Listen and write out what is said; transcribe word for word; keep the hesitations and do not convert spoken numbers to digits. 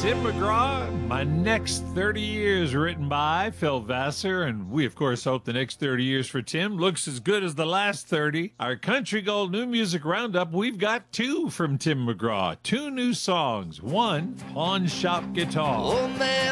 Tim McGraw, My Next thirty Years, written by Phil Vassar. And we, of course, hope the next thirty years for Tim looks as good as the last thirty. Our Country Gold New Music Roundup, we've got two from Tim McGraw. Two new songs. One, Pawn Shop Guitar. Oh, man.